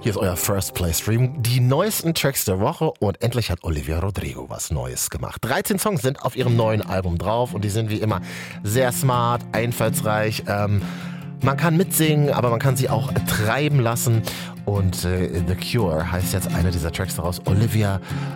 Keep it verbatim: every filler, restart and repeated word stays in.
Hier ist euer First Play Stream, die neuesten Tracks der Woche und endlich hat Olivia Rodrigo was Neues gemacht. dreizehn Songs sind auf ihrem neuen Album drauf und die sind wie immer sehr smart, einfallsreich. Ähm, man kann mitsingen, aber man kann sie auch treiben lassen und äh, The Cure heißt jetzt einer dieser Tracks daraus, Olivia